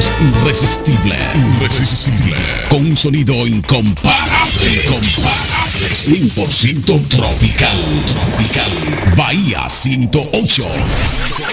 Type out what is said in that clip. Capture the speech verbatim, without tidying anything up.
es irresistible, irresistible, con un sonido incomparable, incomparable, cien por ciento tropical, tropical. Bahía ciento ocho.